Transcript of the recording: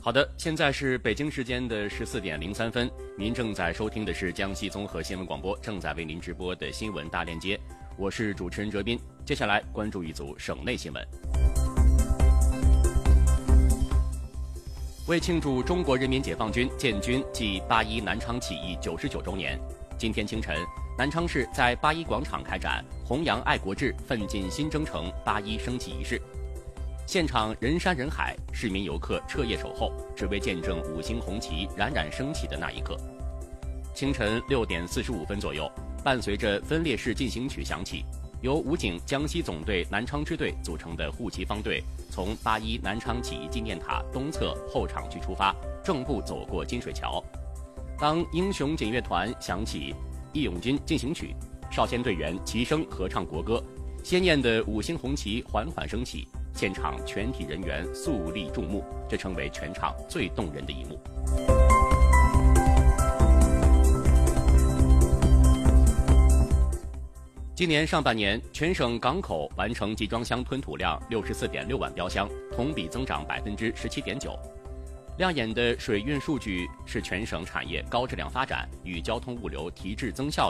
好的，现在是北京时间的14:03，您正在收听的是江西综合新闻广播正在为您直播的新闻大链接，我是主持人哲斌。接下来关注一组省内新闻。为庆祝中国人民解放军建军暨8·1南昌起义99周年，今天清晨，南昌市在8·1广场开展弘扬爱国志、奋进新征程8·1升旗仪式。现场人山人海，市民游客彻夜守候，只为见证5星红旗冉冉升起的那一刻。清晨6:45左右，伴随着分列式进行曲响起，由武警江西总队南昌支队组成的护旗方队从8·1南昌起义纪念塔东侧后场区出发，正步走过金水桥。当英雄检阅团响起义勇军进行曲，少先队员齐声合唱国歌，鲜艳的5星红旗缓缓升起，现场全体人员肃立注目，这成为全场最动人的一幕。今年上半年，全省港口完成集装箱吞吐量64.6万标箱，同比增长17.9%。亮眼的水运数据是全省产业高质量发展与交通物流提质增效